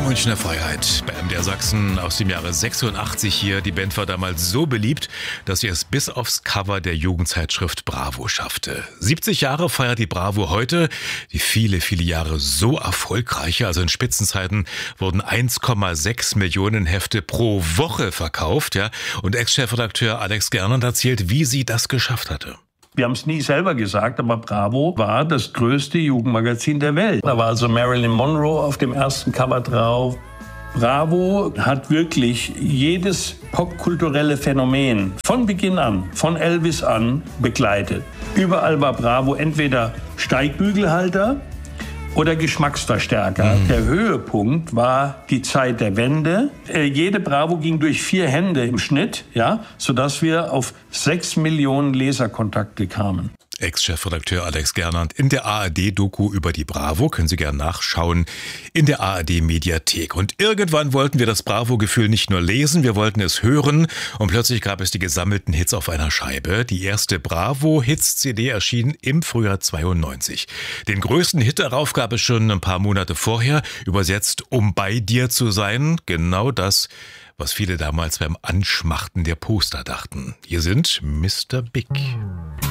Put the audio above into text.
Münchner Freiheit bei MDR Sachsen aus dem Jahre 86 hier. Die Band war damals so beliebt, dass sie es bis aufs Cover der Jugendzeitschrift Bravo schaffte. 70 Jahre feiert die Bravo heute, die viele Jahre so erfolgreiche. Also in Spitzenzeiten wurden 1,6 Millionen Hefte pro Woche verkauft. Ja. Und Ex-Chefredakteur Alex Gernand erzählt, wie sie das geschafft hatte. Wir haben es nie selber gesagt, aber Bravo war das größte Jugendmagazin der Welt. Da war also Marilyn Monroe auf dem ersten Cover drauf. Bravo hat wirklich jedes popkulturelle Phänomen von Beginn an, von Elvis an, begleitet. Überall war Bravo entweder Steigbügelhalter oder Geschmacksverstärker. Der Höhepunkt war die Zeit der Wende. Jede Bravo ging durch 4 Hände im Schnitt, ja, sodass wir auf 6 Millionen Leserkontakte kamen. Ex-Chefredakteur Alex Gernand in der ARD-Doku über die Bravo. Können Sie gerne nachschauen in der ARD-Mediathek. Und irgendwann wollten wir das Bravo-Gefühl nicht nur lesen, wir wollten es hören. Und plötzlich gab es die gesammelten Hits auf einer Scheibe. Die erste Bravo-Hits-CD erschien im Frühjahr 92. Den größten Hit darauf gab es schon ein paar Monate vorher, übersetzt "Um bei dir zu sein". Genau das, was viele damals beim Anschmachten der Poster dachten. Hier sind Mr. Big.